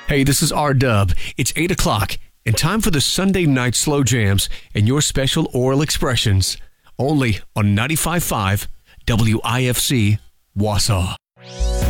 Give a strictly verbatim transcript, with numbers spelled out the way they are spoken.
Hey, this is R-Dub. It's eight o'clock and time for the Sunday night slow jams and your special oral expressions. Only on ninety-five point five W I F C, Wausau.